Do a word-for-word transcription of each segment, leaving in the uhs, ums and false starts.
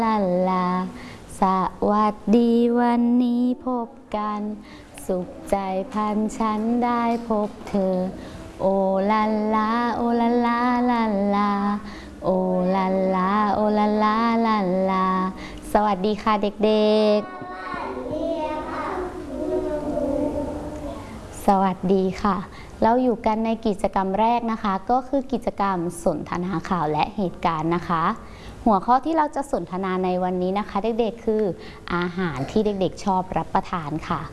ลาลาสวัสดีวันนี้พบกันสุขใจพันฉันได้พบเธอโอลาลาโอลาลาลาลาโอลาลาโอลาลาลาลาสวัสดีค่ะเด็กๆสวัสดีค่ะเราอยู่กันในกิจกรรมแรกนะคะก็คือกิจกรรมสนทนาข่าวและเหตุการณ์นะคะหัวข้อที่เราจะสนทนาในวันนี้นะคะเด็กๆคืออาหารที่เด็กๆชอบรับประทานค่ะ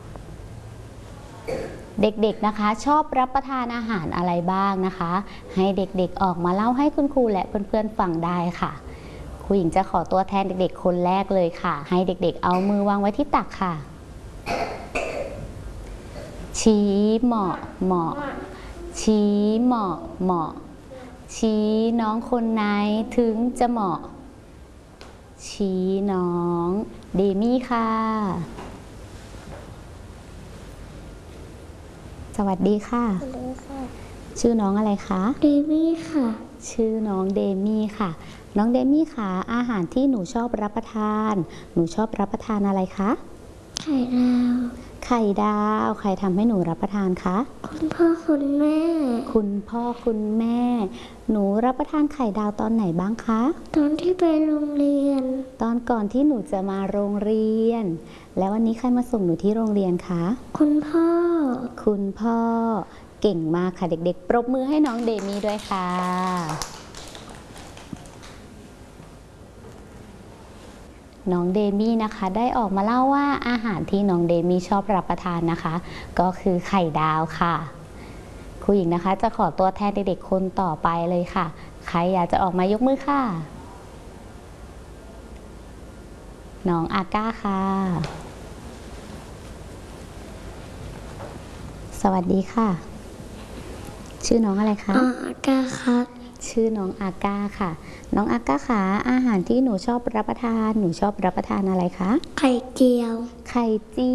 เด็กๆนะคะชอบรับประทานอาหารอะไรบ้างนะคะให้เด็กๆออกมาเล่าให้คุณครูและเพื่อนๆฟังได้ค่ะครูหญิงจะขอตัวแทนเด็กๆคนแรกเลยค่ะให้เด็กๆเอามือวางไว้ที่ตักค่ะชี้เหมาะเหมาะชี้เหมาะเหมาะชี้น้องคนไหนถึงจะเหมาะชี้น้องเดมี่ค่ะสวัสดีค่ะสวัสดีค่ะชื่อน้องอะไรคะเดมี่ค่ะชื่อน้องเดมี่ค่ะน้องเดมี่ค่ะอาหารที่หนูชอบรับประทานหนูชอบรับประทานอะไรคะไข่ดาวไข่ดาวใครทำให้หนูรับประทานคะคุณพ่อคุณแม่คุณพ่อคุณแม่หนูรับประทานไข่ดาวตอนไหนบ้างคะตอนที่ไปโรงเรียนตอนก่อนที่หนูจะมาโรงเรียนแล้ววันนี้ใครมาส่งหนูที่โรงเรียนคะคุณพ่อคุณพ่อเก่งมากค่ะเด็กๆปรบมือให้น้องเดมี่ด้วยค่ะน้องเดมี่นะคะได้ออกมาเล่าว่าอาหารที่น้องเดมี่ชอบรับประทานนะคะก็คือไข่ดาวค่ะครูหญิงนะคะจะขอตัวแทนเด็กๆคนต่อไปเลยค่ะใครอยากจะออกมายกมือค่ะน้องอาก้าค่ะสวัสดีค่ะชื่อน้องอะไรคะอาก้าครับชื่อน้องอาก้าค่ะน้องอาก้าค่ะอาหารที่หนูชอบรับประทานหนูชอบรับประทานอะไรคะไข่เจียวไข่เจียว